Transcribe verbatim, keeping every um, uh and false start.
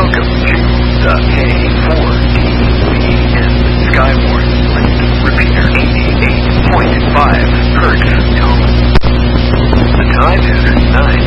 Welcome to the K four D V N Skywarn Link Repeater eighty-eight point five hertz tone. The time is nine